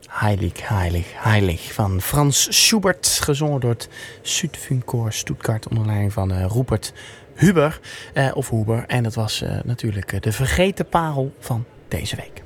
Heilig, heilig, heilig van Franz Schubert, gezongen door het Südfünchor Stuttgart onder leiding van Rupert Huber. En dat was natuurlijk de vergeten parel van deze week.